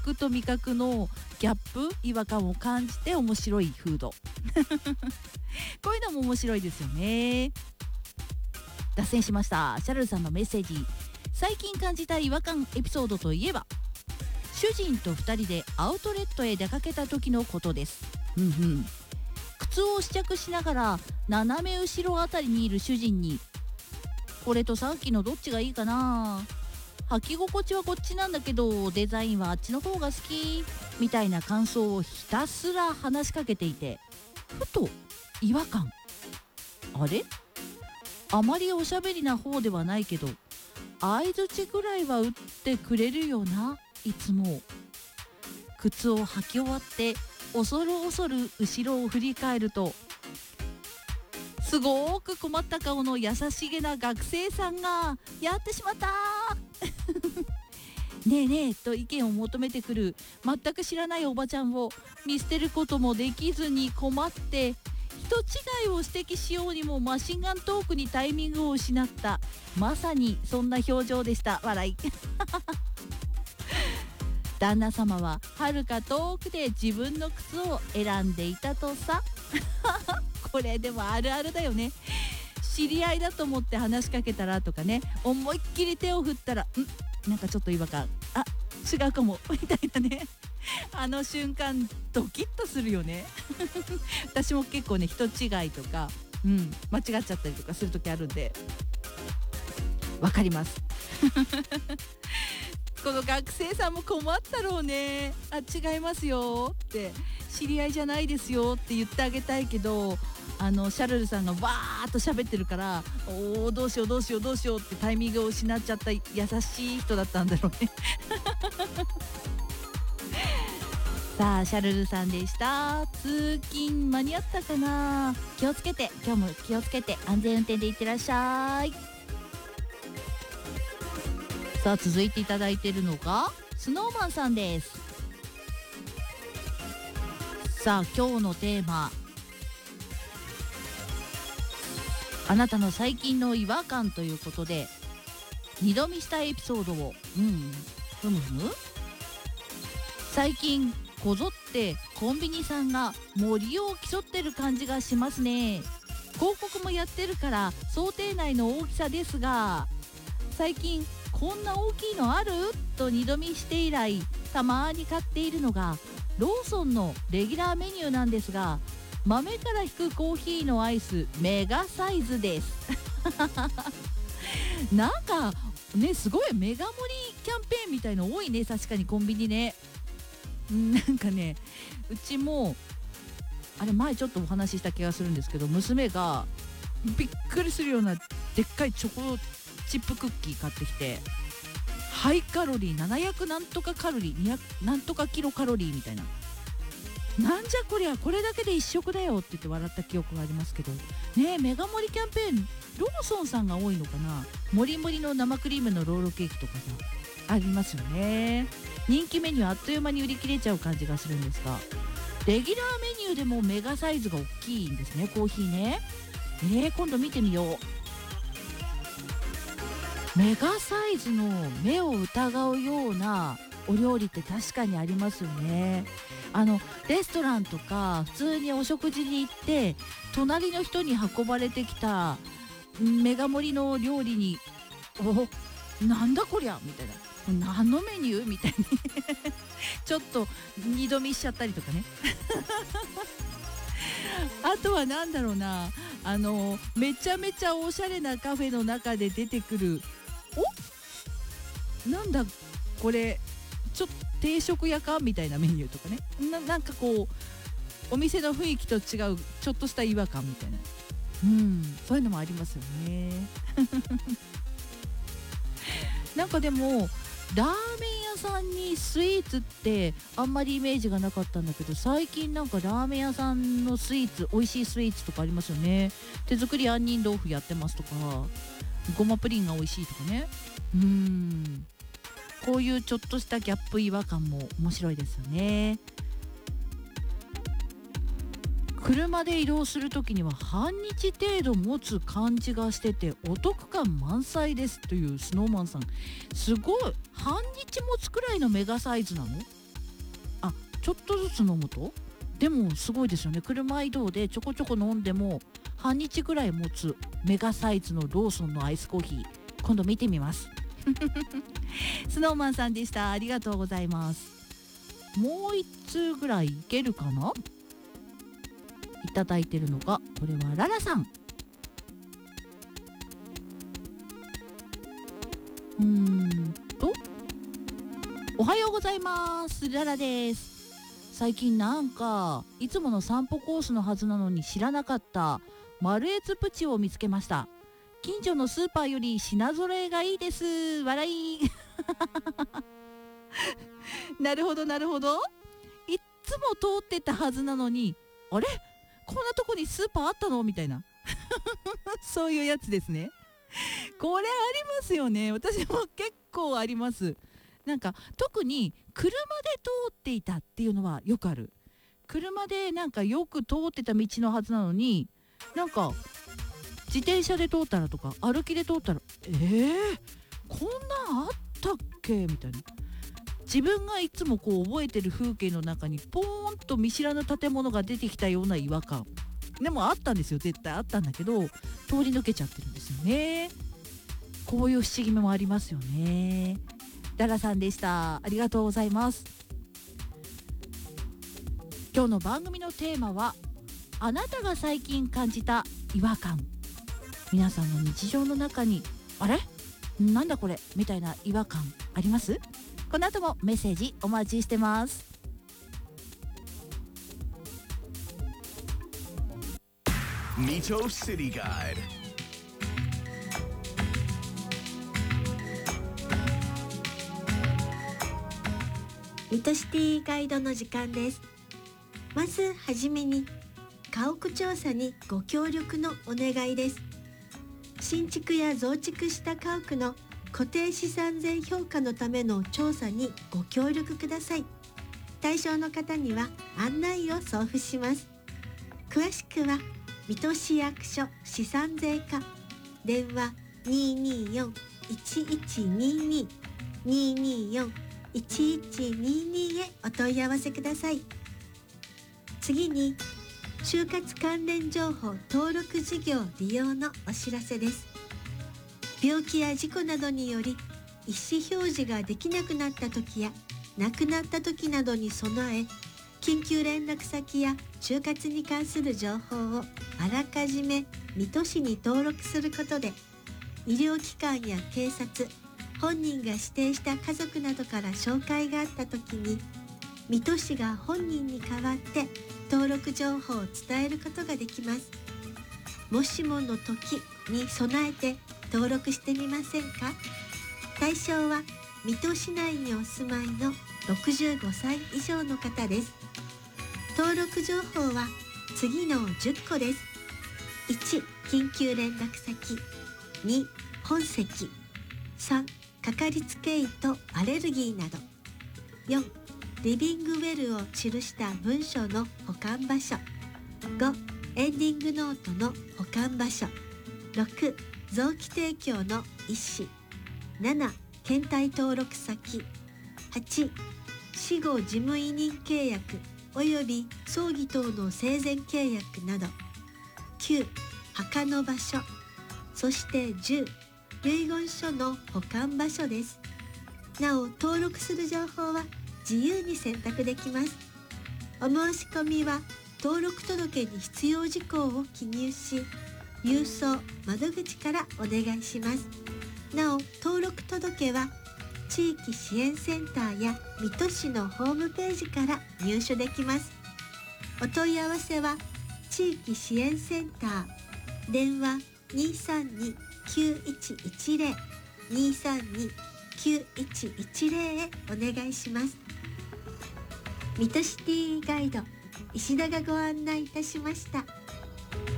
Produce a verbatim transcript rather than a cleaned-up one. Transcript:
覚と味覚のギャップ、違和感を感じて面白いフードこういうのも面白いですよね。脱線しました。シャルルさんのメッセージ、最近感じた違和感エピソードといえば、主人とふたりでアウトレットへ出かけた時のことです。うんうん。靴を試着しながら斜め後ろあたりにいる主人に、これとさっきのどっちがいいかな、履き心地はこっちなんだけどデザインはあっちの方が好きみたいな感想をひたすら話しかけていて、ふと違和感、あれ、あまりおしゃべりな方ではないけど相槌ぐらいは打ってくれるよな、いつも。靴を履き終わって恐る恐る後ろを振り返ると、すごく困った顔の優しげな学生さんが、やってしまったねえねえと意見を求めてくる全く知らないおばちゃんを見捨てることもできずに困って、人違いを指摘しようにもマシンガントークにタイミングを失った、まさにそんな表情でした。笑い旦那様は遥か遠くで自分の靴を選んでいたとさこれでもあるあるだよね。知り合いだと思って話しかけたらとかね、思いっきり手を振ったら、んなんかちょっと違和感、あ違うかもみたいなねあの瞬間ドキッとするよね私も結構ね、人違いとか、うん、間違っちゃったりとかする時あるんでわかりますこの学生さんも困ったろうね。あ、違いますよって、知り合いじゃないですよって言ってあげたいけど、あのシャルルさんがバーッと喋ってるから、おーどうしようどうしようどうしようってタイミングを失っちゃった優しい人だったんだろうねさあシャルルさんでした。通勤間に合ったかな。気をつけて、今日も気をつけて安全運転でいってらっしゃい。さあ続いていただいているのがスノーマンさんです。さあ今日のテーマ、あなたの最近の違和感ということで、二度見したエピソードを、うんふむふむ。最近こぞってコンビニさんが盛りを競ってる感じがしますね。広告もやってるから想定内の大きさですが、最近こんな大きいのあると二度見して以来、たまに買っているのがローソンのレギュラーメニューなんですが、豆から引くコーヒーのアイスメガサイズですなんかね、すごいメガ盛りキャンペーンみたいの多いね。確かにコンビニね。なんかね、うちもあれ前ちょっとお話しした気がするんですけど、娘がびっくりするようなでっかいチョコチップクッキー買ってきて、ハイカロリーななひゃくなんとかカロリーにひゃくなんとかキロカロリーみたいな、なんじゃこりゃ、これだけで一食だよって言って笑った記憶がありますけどね。メガ盛りキャンペーン、ローソンさんが多いのかな。もりもりの生クリームのロールケーキとかさありますよね。人気メニューあっという間に売り切れちゃう感じがするんですが、レギュラーメニューでもメガサイズが大きいんですね、コーヒーね。えー、今度見てみよう。メガサイズの目を疑うようなお料理って確かにありますよね。あのレストランとか普通にお食事に行って隣の人に運ばれてきたメガ盛りの料理に、お、なんだこりゃみたいな、何のメニューみたいにちょっと二度見しちゃったりとかねあとはなんだろうな、あのめちゃめちゃおしゃれなカフェの中で出てくる、お、なんだこれ、ちょっと定食屋かみたいなメニューとかね。 な, なんかこうお店の雰囲気と違うちょっとした違和感みたいな、うん、そういうのもありますよねなんかでもラーメン屋さんにスイーツってあんまりイメージがなかったんだけど、最近なんかラーメン屋さんのスイーツ、美味しいスイーツとかありますよね。手作り杏仁豆腐やってますとか、ごまプリンが美味しいとかね。うーん、こういうちょっとしたギャップ違和感も面白いですよね。車で移動するときには半日程度持つ感じがしててお得感満載ですというスノーマンさん、すごい、半日持つくらいのメガサイズなの？ ちょっとずつ飲むとでもすごいですよね。車移動でちょこちょこ飲んでも半日ぐらい持つメガサイズのローソンのアイスコーヒー、今度見てみますスノーマンさんでした。ありがとうございます。もう一通ぐらいいけるかな。いただいてるのがこれはララさん。うーんとおはようございます、ララです。最近なんかいつもの散歩コースのはずなのに知らなかったマルエツプチを見つけました。近所のスーパーより品揃えがいいです。笑いなるほどなるほど。いっつも通ってたはずなのに、あれこんなとこにスーパーあったのみたいなそういうやつですね。これありますよね。私も結構あります。なんか特に車で通っていたっていうのはよくある。車でなんかよく通ってた道のはずなのに、なんか自転車で通ったらとか歩きで通ったら、えー、こんなんあったっけみたいな。自分がいつもこう覚えてる風景の中にポーンと見知らぬ建物が出てきたような違和感でもあったんですよ。絶対あったんだけど通り抜けちゃってるんですよね。こういう不思議もありますよね。ダラさんでした。ありがとうございます。今日の番組のテーマは、あなたが最近感じた違和感。皆さんの日常の中にあれなんだこれみたいな違和感あります？この後もメッセージお待ちしてます。 ミトシティガイド。 ミトシティガイドの時間です。まずはじめに家屋調査にご協力のお願いです。新築や増築した家屋の固定資産税評価のための調査にご協力ください。対象の方には案内を送付します。詳しくは水戸市役所資産税課、電話 にーにーよん いちいちにーにー にーにーよん いちいちにーにー へお問い合わせください。次に就活関連情報登録事業利用のお知らせです。病気や事故などにより意思表示ができなくなった時や亡くなった時などに備え、緊急連絡先や就活に関する情報をあらかじめ水戸市に登録することで、医療機関や警察、本人が指定した家族などから紹介があった時に、水戸市が本人に代わって登録情報を伝えることができます。もしもの時に備えて登録してみませんか？対象は水戸市内にお住まいのろくじゅうごさい以上の方です。登録情報は次のじゅっこです。いち、緊急連絡先。に、本籍。さん、かかりつけ医とアレルギーなど。よん、リビングウェルを記した文書の保管場所。ご、エンディングノートの保管場所。ろく、臓器提供の医師。なな、検体登録先。はち、死後事務委任契約および葬儀等の生前契約など。きゅう、墓の場所。そしてじゅう、遺言書の保管場所です。なお、登録する情報は自由に選択できます。お申し込みは登録届に必要事項を記入し、郵送窓口からお願いします。なお、登録届は地域支援センターや水戸市のホームページから入手できます。お問い合わせは地域支援センター、電話 にーさんに きゅういちいちゼロ にーさんに きゅういちいちゼロ へお願いします。水戸シティガイド、石田がご案内いたしました。